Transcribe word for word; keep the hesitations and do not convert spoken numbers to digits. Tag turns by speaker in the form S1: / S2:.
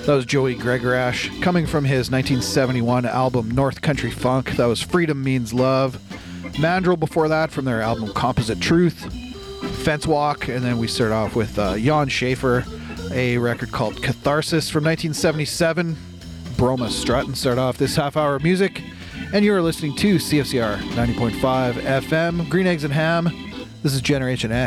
S1: That was Joey Gregorash, coming from his nineteen seventy-one album North Country Funk. That was Freedom Means Love. Mandrill before that from their album Composite Truth. Fence Walk, and then we start off with uh, Jan Schaefer, a record called Catharsis from nineteen seventy-seven. Broma Strut, and start off this half hour of music. And you are listening to C F C R ninety point five F M, Green Eggs and Ham. This is Generation X.